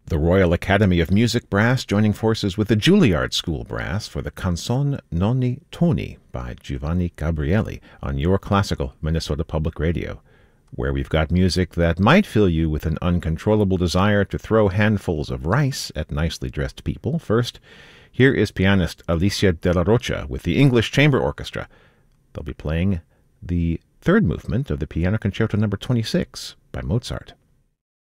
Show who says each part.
Speaker 1: The Royal Academy of Music Brass joining forces with the Juilliard School Brass for the Canzone Nonni Toni by Giovanni Gabrieli on Your Classical Minnesota Public Radio, where we've got music that might fill you with an uncontrollable desire to throw handfuls of rice at nicely dressed people. First, here is pianist Alicia de la Rocha with the English Chamber Orchestra. They'll be playing the third movement of the Piano Concerto No. 26 by Mozart.